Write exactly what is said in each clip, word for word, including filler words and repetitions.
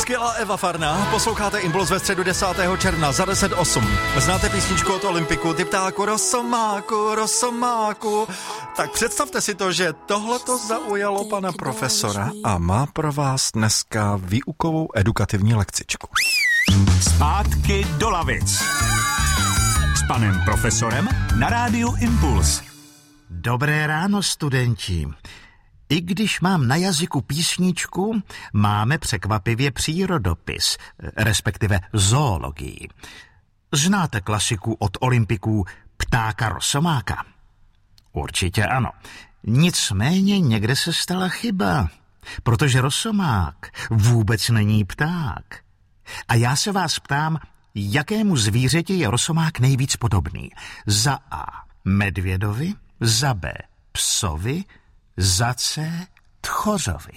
Skvělá Eva Farná, posloucháte Impuls ve středu desátého června za deset osm. Znáte písničku od Olympiku, ty ptáku rosomáku, rosomáku. Tak představte si to, že tohleto zaujalo pana profesora a má pro vás dneska výukovou edukativní lekcičku. Zpátky do lavic s panem profesorem na rádiu Impuls. Dobré ráno, studenti. I když mám na jazyku písničku, máme překvapivě přírodopis, respektive zoologii. Znáte klasiku od Olympiků Ptáka rosomáka? Určitě ano. Nicméně někde se stala chyba, protože rosomák vůbec není pták. A já se vás ptám, jakému zvířeti je rosomák nejvíc podobný? Za A medvědovi, za B psovi, za C tchořovi.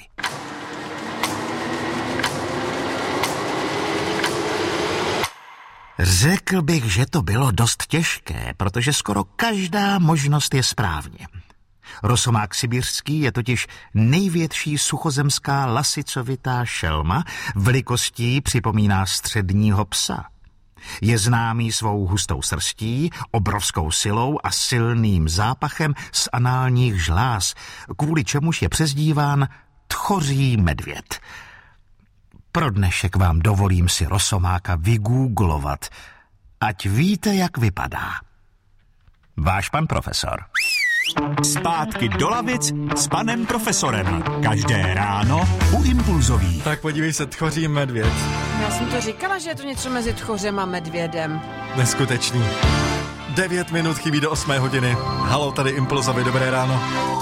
Řekl bych, že to bylo dost těžké, protože skoro každá možnost je správně. Rosomák sibiřský je totiž největší suchozemská lasicovitá šelma, velikostí připomíná středního psa. Je známý svou hustou srstí, obrovskou silou a silným zápachem z análních žláz, kvůli čemuž je přezdíván tchoří medvěd. Pro dnešek vám dovolím si rosomáka vygooglovat, ať víte, jak vypadá. Váš pan profesor. Zpátky do lavic s panem profesorem. Každé ráno u Impulzových. Tak podívej se, tchoří medvěd. Já jsem to říkala, že je to něco mezi tchořem a medvědem. Neskutečný. Devět minut chybí do osmé hodiny. Halo, tady Impulzovi, dobré ráno.